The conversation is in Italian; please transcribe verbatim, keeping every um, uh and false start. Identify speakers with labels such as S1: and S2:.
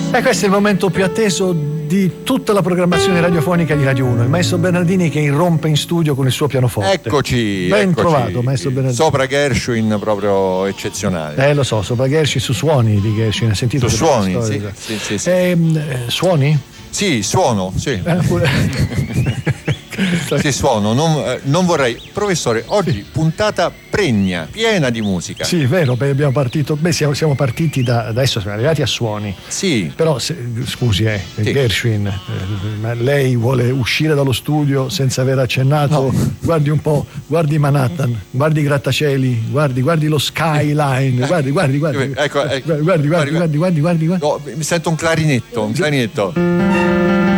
S1: E questo è il momento più atteso di tutta la programmazione radiofonica di Radio uno, il maestro Bernardini che irrompe in studio con il suo pianoforte.
S2: Eccoci,
S1: ben
S2: eccoci.
S1: trovato maestro Bernardini.
S2: Sopra Gershwin proprio eccezionale.
S1: Eh lo so, sopra Gershwin, su suoni di Gershwin, hai sentito?
S2: Su suoni, sì, sì, sì, sì.
S1: Eh, suoni?
S2: Sì, suono, sì.
S1: Eh, pure...
S2: Sì, suono, non, eh, non vorrei. Professore, oggi sì. Puntata pregna, piena di musica.
S1: Sì, vero, beh, abbiamo partito, beh, siamo, siamo partiti da, adesso siamo arrivati a suoni.
S2: Sì.
S1: Però, se, scusi, eh,
S2: sì.
S1: Gershwin, eh, ma lei vuole uscire dallo studio senza aver accennato, no. Guardi un po', guardi Manhattan, guardi i grattacieli, guardi, guardi lo skyline, guardi, guardi, guardi,
S2: ecco, ecco.
S1: guardi, guardi, guardi, guardi, guardi, guardi, guardi.
S2: No, mi sento un clarinetto, un clarinetto.